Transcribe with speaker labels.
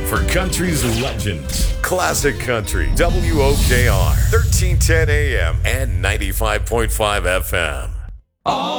Speaker 1: for country's legends. Classic Country, WOKR, 1310 AM and 95.5 FM.